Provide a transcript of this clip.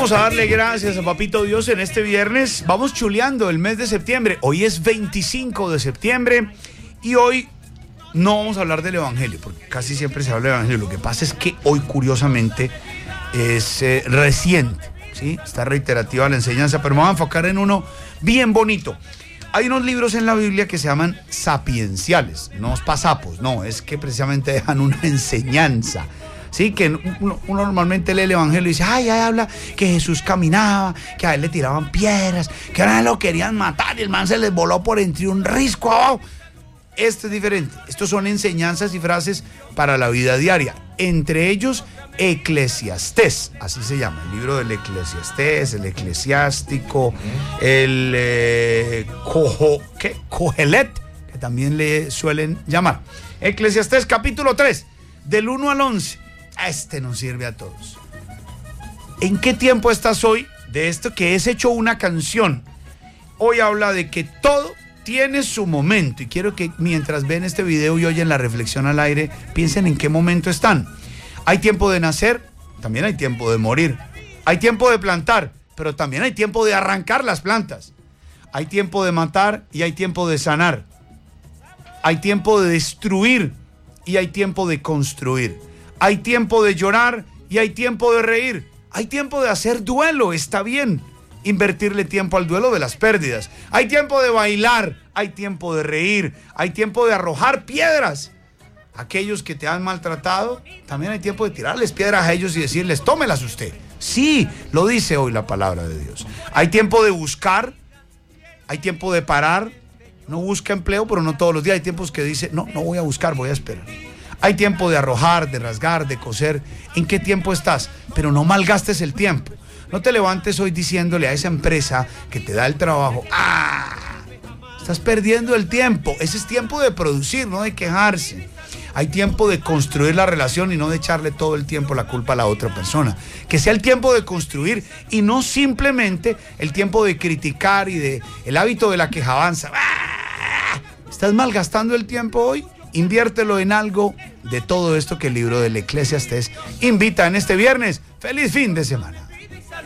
Vamos a darle gracias a Papito Dios en este viernes. Vamos chuleando el mes de septiembre. Hoy es 25 de septiembre y hoy no vamos a hablar del Evangelio, porque casi siempre se habla del Evangelio. Lo que pasa es que hoy, curiosamente, es reciente, ¿sí? Está reiterativa la enseñanza, pero me voy a enfocar en uno bien bonito. Hay unos libros en la Biblia que se llaman sapienciales, no es pasapos, no, es que precisamente dejan una enseñanza. Sí, que uno normalmente lee el Evangelio y dice, ay, ahí habla que Jesús caminaba, que a él le tiraban piedras, que ahora lo querían matar y el man se les voló por entre un risco abajo. Esto es diferente. Estos son enseñanzas y frases para la vida diaria. Entre ellos, Eclesiastés, así se llama, el libro del Eclesiastés, el Eclesiástico, el Cogelet, que también le suelen llamar. Eclesiastés capítulo 3, del 1 al 11. Este nos sirve a todos. ¿En qué tiempo estás hoy? De esto que es hecho una canción. Hoy habla de que todo tiene su momento. Y quiero que mientras ven este video y oyen la reflexión al aire, piensen en qué momento están. Hay tiempo de nacer, también hay tiempo de morir. Hay tiempo de plantar, pero también hay tiempo de arrancar las plantas. Hay tiempo de matar y hay tiempo de sanar. Hay tiempo de destruir y hay tiempo de construir. Hay tiempo de llorar y hay tiempo de reír. Hay tiempo de hacer duelo, está bien. Invertirle tiempo al duelo de las pérdidas. Hay tiempo de bailar, hay tiempo de reír, hay tiempo de arrojar piedras. Aquellos que te han maltratado, también hay tiempo de tirarles piedras a ellos y decirles, tómelas usted. Sí, lo dice hoy la palabra de Dios. Hay tiempo de buscar, hay tiempo de parar. No busca empleo, pero no todos los días. Hay tiempos que dice, no voy a buscar, voy a esperar. Hay tiempo de arrojar, de rasgar, de coser. ¿En qué tiempo estás? Pero no malgastes el tiempo. No te levantes hoy diciéndole a esa empresa que te da el trabajo, estás perdiendo el tiempo. Ese es tiempo de producir, no de quejarse. Hay tiempo de construir la relación y no de echarle todo el tiempo la culpa a la otra persona. Que sea el tiempo de construir y no simplemente el tiempo de criticar y de el hábito de la quejabanza. ¿Estás malgastando el tiempo hoy? Inviértelo en algo de todo esto que el libro del Eclesiastés invita en este viernes. ¡Feliz fin de semana!